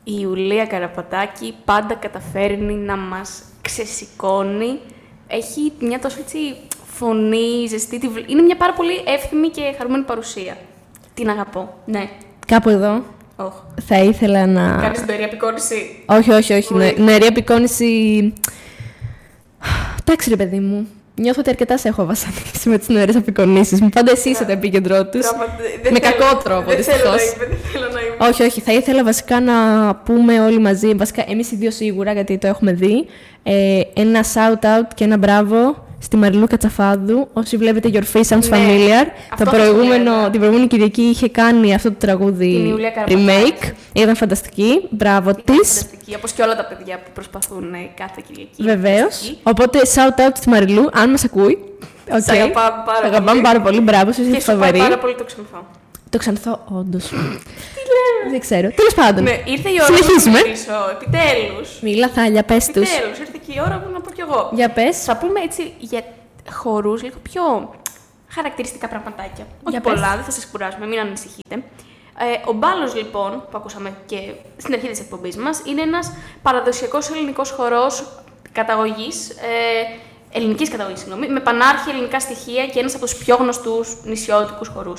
Η Ιουλία Καραπατάκη πάντα καταφέρνει να μας ξεσηκώνει. Έχει μια τόσο έτσι φωνή, ζεστή. Είναι μια πάρα πολύ εύθυμη και χαρούμενη παρουσία. Την αγαπώ, ναι. Κάπου εδώ θα ήθελα να... Κάνεις νεαρή απεικόνηση. Όχι. Νεαρή απεικόνηση... Εντάξει ρε παιδί μου. Νιώθω ότι αρκετά σε έχω βασανίσει με τις νεαρές απεικονίσεις μου. Πάντα εσύ είσαι το επίκεντρό τους. Με κακό τρόπο, δυστυχώς. Δεν θέλω να είμαι. Όχι. Θα ήθελα βασικά να πούμε όλοι μαζί, βασικά εμείς οι δύο σίγουρα, γιατί το έχουμε δει, ένα shout-out και ένα μπράβο στη Μαριλού Κατσαφάδου. Όσοι βλέπετε Your Face Sounds Familiar, την προηγούμενη Κυριακή είχε κάνει αυτό το τραγούδι remake. Ήταν φανταστική. Μπράβο της. Φανταστική, όπως και όλα τα παιδιά που προσπαθούν κάθε Κυριακή. Βεβαίως. Οπότε shout-out στη Μαριλού, αν μας ακούει. Okay. Αγαπάμε πάρα πολύ. Μπράβο, είσαι και σου πάει πάρα πολύ το Ξανθό. Το Ξανθό, όντως. Τι λέμε. Δεν ξέρω. Τέλος πάντων. Ναι, ήρθε η ώρα να μιλήσω. Επιτέλους. Μίλα, Θάλια, πες τους. Επιτέλους, ήρθε και η ώρα που να πω κι εγώ. Για πες. Θα πούμε έτσι για χορούς λίγο πιο χαρακτηριστικά πραγματάκια. Όχι πολλά, δεν θα σας κουράσουμε, μην ανησυχείτε. Ο μπάλος, λοιπόν, που ακούσαμε και στην αρχή της εκπομπής μας, είναι ένας παραδοσιακός ελληνικός χορός καταγωγής. Ελληνικής καταγωγής, συγγνώμη, με πανάρχια ελληνικά στοιχεία και ένας από τους πιο γνωστούς νησιώτικους χορούς.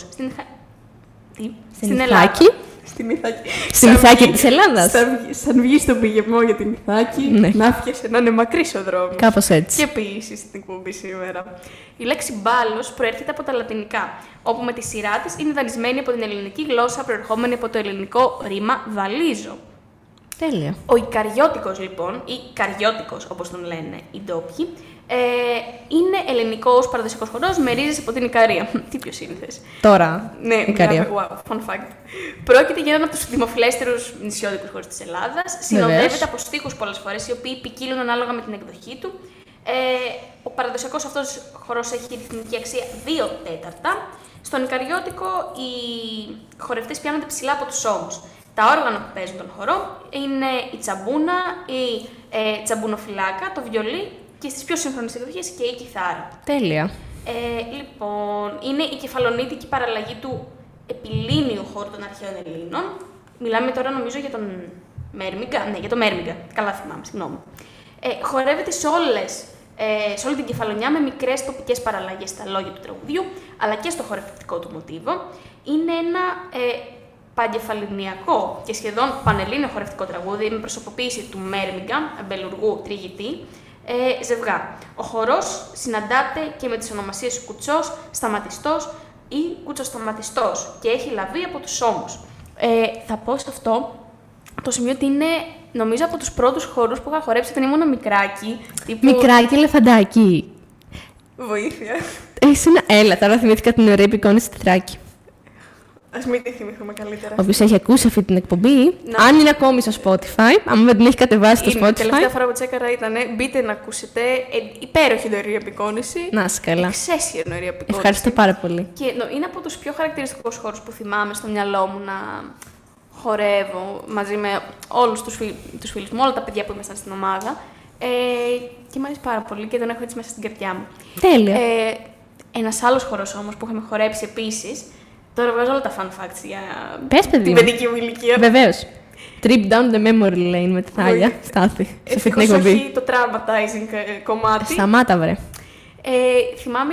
Στην Ελλάδα. Στην Ιθάκη της Ελλάδας. Σαν βγει στον πηγεμό για την Ιθάκη, ναι. Να έφτιασε να είναι μακρύς ο δρόμος. Κάπως έτσι. Και ποιήσεις στην εκπομπή σήμερα. Η λέξη μπάλος προέρχεται από τα λατινικά, όπου με τη σειρά της είναι δανεισμένη από την ελληνική γλώσσα, προερχόμενη από το ελληνικό ρήμα βαλίζω. Τέλεια. Ο Ικαριώτικος, λοιπόν, ή Καριώτικος, όπως τον λένε οι ντόπιοι, είναι ελληνικός παραδοσιακός χορός με ρίζες από την Ικαρία. Τι πιο σύνηθες. Τώρα, ναι, Ικαρία. Wow, fun fact. Πρόκειται για έναν από τους δημοφιλέστερους νησιώτικους χορούς της Ελλάδας. Συνοδεύεται από στίχους πολλές φορές, οι οποίοι ποικίλουν ανάλογα με την εκδοχή του. Ο παραδοσιακός αυτός χορός έχει ρυθμική αξία 2 τέταρτα. Στον Ικαριώτικο οι χορευτές πιάνονται ψηλά από τους ώμους. Τα όργανα που παίζουν τον χορό είναι η τσαμπούνα, η τσαμπουνοφυλάκα, το βιολί και στις πιο σύγχρονες εκδοχές και η κιθάρα. Τέλεια. Λοιπόν, είναι η κεφαλονίτικη παραλλαγή του επιλήνιου χώρου των αρχαίων Ελλήνων. Μιλάμε τώρα νομίζω για τον Μέρμιγκα. Ναι, για τον Μέρμιγκα. Καλά θυμάμαι, συγγνώμη. Χορεύεται σε όλη την κεφαλονιά με μικρές τοπικές παραλλαγές στα λόγια του τραγουδιού, αλλά και στο χορευτικό του μοτίβο. Είναι ένα παγκεφαλινιακό και σχεδόν πανελλήνιο χορευτικό τραγούδι με προσωποποίηση του Μέρμιγκα, αμπελουργού τριγητή, ζευγά. Ο χορός συναντάται και με τις ονομασίες κουτσός, σταματιστός ή κουτσοσταματιστός και έχει λαβεί από τους ώμους. Θα πω σε αυτό το σημείο ότι είναι, νομίζω, από τους πρώτους χορούς που είχα χορέψει όταν ήμουν μικράκι. Μικράκι, ελεφαντάκι. Βοήθεια. Έλα, τώρα θυμήθηκα την ωραία επικόνηση στη Θράκη. Ας μην τη θυμηθούμε καλύτερα. Όποιος έχει ακούσει αυτή την εκπομπή, αν είναι ακόμη στο Spotify, αν δεν την έχει κατεβάσει στο Spotify. Η τελευταία φορά που τσέκαρα ήταν, μπείτε να ακούσετε, υπέροχη νοηρή απεικόνηση. Να είσαι καλά. Εξαίσια νοηρή απεικόνηση. Ευχαριστώ πάρα πολύ. Και είναι από τους πιο χαρακτηριστικούς χώρους που θυμάμαι στο μυαλό μου να χορεύω μαζί με όλους τους φίλους μου, όλα τα παιδιά που ήμασταν στην ομάδα. Και μου αρέσει πάρα πολύ και τον έχω έτσι μέσα στην καρδιά μου. Τέλεια. Ένας άλλος χορός όμως που είχαμε χορέψει επίσης. Τώρα βγάζω όλα τα fun facts για την παιδική μου ηλικία. Βεβαίως. Trip down the memory lane με τη Θάλια. Στάθη. Ευτυχώς όχι το traumatizing κομμάτι. Σταμάτα, βρε. Θυμάμαι,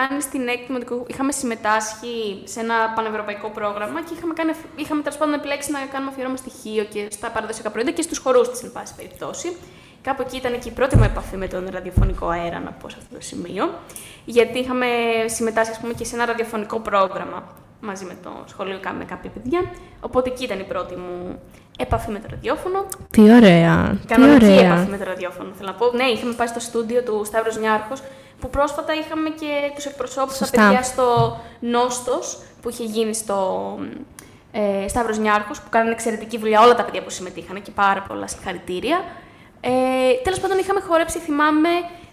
είχαμε συμμετάσχει σε ένα πανευρωπαϊκό πρόγραμμα και είχαμε τέλος πάντων επιλέξει να κάνουμε αφιερώμα στοιχείο και στα παραδοσιακά προϊόντα και στους χορούς της, εν πάση περιπτώσει. Κάπου εκεί ήταν και η πρώτη μου επαφή με τον ραδιοφωνικό αέρα, να πω σε αυτό το σημείο. Γιατί είχαμε συμμετάσχει, ας πούμε, και σε ένα ραδιοφωνικό πρόγραμμα μαζί με το σχολείο με κάποια παιδιά. Οπότε εκεί ήταν η πρώτη μου επαφή με το ραδιόφωνο. Τι ωραία. Κανονική επαφή με το ραδιόφωνο, θέλω να πω. Ναι, είχαμε πάει στο στούντιο του Σταύρος Νιάρχος, που πρόσφατα είχαμε και τους εκπροσώπους τα παιδιά στο Νόστος, που είχε γίνει στο Σταύρος Νιάρχος, που κάνανε εξαιρετική δουλειά όλα τα παιδιά που συμμετείχαν και πάρα πολλά συγχαρητήρια. Τέλος πάντων, είχαμε χορέψει, θυμάμαι,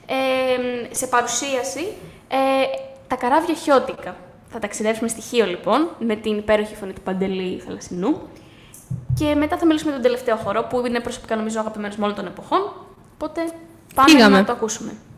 σε παρουσίαση τα καράβια Χιώτικα. Θα ταξιδέψουμε στοιχείο, λοιπόν, με την υπέροχη φωνή του Παντελή Θαλασσινού. Και μετά θα μιλήσουμε για τον τελευταίο χορό, που είναι προσωπικά, νομίζω, αγαπημένος με όλων των εποχών. Οπότε πάμε να το ακούσουμε.